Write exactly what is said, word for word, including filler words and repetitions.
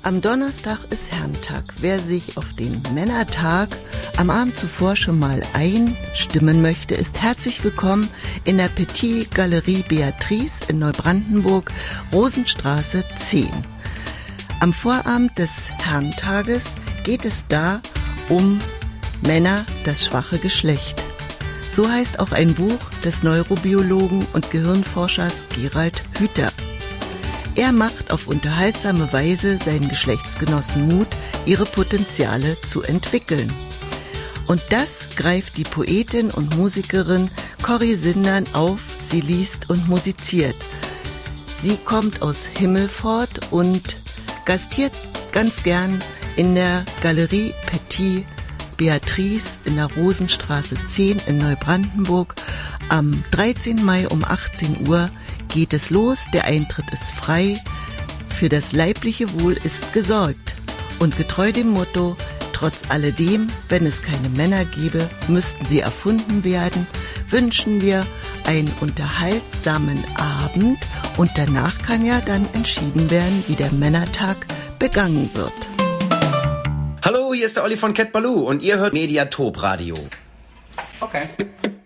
Am Donnerstag ist Herrentag. Wer sich auf den Männertag am Abend zuvor schon mal einstimmen möchte, ist herzlich willkommen in der Petit Galerie Beatrice in Neubrandenburg, Rosenstraße zehn. Am Vorabend des Herrentages geht es da um Männer, das schwache Geschlecht. So heißt auch ein Buch des Neurobiologen und Gehirnforschers Gerald Hüther. Er macht auf unterhaltsame Weise seinen Geschlechtsgenossen Mut, ihre Potenziale zu entwickeln. Und das greift die Poetin und Musikerin Corrie Sindern auf. Sie liest und musiziert. Sie kommt aus Himmelpfort und gastiert ganz gern in der Galerie Petit Beatrice in der Rosenstraße zehn in Neubrandenburg. Am dreizehnten Mai um achtzehn Uhr geht es los, der Eintritt ist frei, für das leibliche Wohl ist gesorgt. Und getreu dem Motto, trotz alledem, wenn es keine Männer gäbe, müssten sie erfunden werden, wünschen wir einen unterhaltsamen Abend und danach kann ja dann entschieden werden, wie der Männertag begangen wird. Hallo, hier ist der Olli von Cat Baloo und ihr hört Mediatop Radio. Okay.